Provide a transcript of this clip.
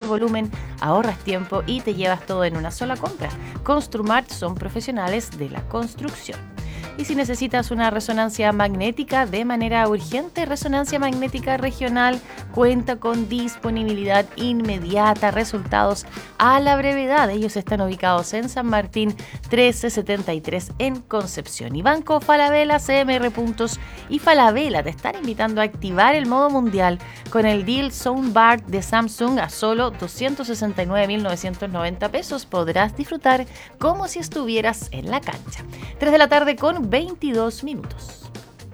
volumen, ahorras tiempo y te llevas todo en una sola compra. Construmart son profesionales de la construcción. Y si necesitas una resonancia magnética de manera urgente, Resonancia Magnética Regional cuenta con disponibilidad inmediata, resultados a la brevedad. Ellos están ubicados en San Martín 1373 en Concepción. Y Banco Falabella, CMR Puntos y Falabella te están invitando a activar el modo mundial con el deal Soundbar de Samsung a solo 269.990 pesos. Podrás disfrutar como si estuvieras en la cancha. 3 de la tarde con 22 minutos.